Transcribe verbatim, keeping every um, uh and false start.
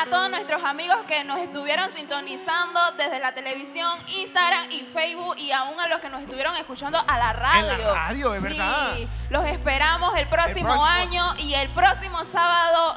todos nuestros amigos que nos estuvieron sintonizando desde la televisión, Instagram y Facebook, y aún a los que nos estuvieron escuchando a la radio. En la radio, es sí, verdad. los esperamos el próximo, el próximo año y el próximo sábado